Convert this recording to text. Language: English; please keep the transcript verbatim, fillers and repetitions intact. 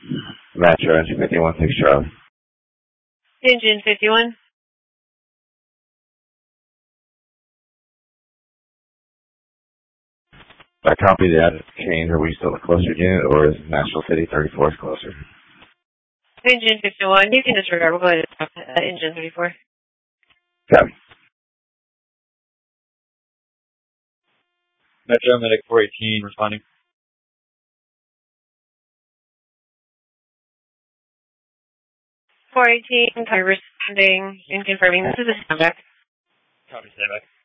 Metro, engine fifty-one, six Charlie. Engine fifty-one. I copy the address change. Are we still the closer unit, or is National City thirty-four closer? Engine fifty-one. You can disregard. We'll go ahead and talk uh, engine thirty-four. Copy. Metro Medic four eighteen responding. four eighteen, responding and confirming this is a standback. Copy, standback.